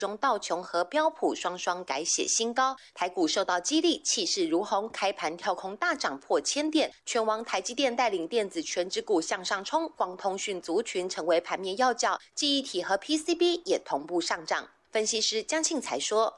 中道琼和标普双双改写新高，台股受到激励，气势如虹，开盘跳空大涨破1000点，全王台积电带领电子全指股向上冲，光通讯族群成为盘面要角，记忆体和 PCB 也同步上涨。分析师江庆才说。